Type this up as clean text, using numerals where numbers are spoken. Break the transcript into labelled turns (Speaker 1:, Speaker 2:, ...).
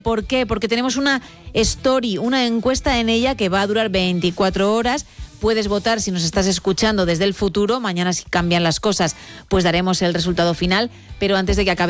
Speaker 1: ¿Por qué? Porque tenemos una story, una encuesta en ella que va a durar 24 horas. Puedes votar si nos estás escuchando desde el futuro. Mañana, si cambian las cosas, pues daremos el resultado final. Pero antes de que acabe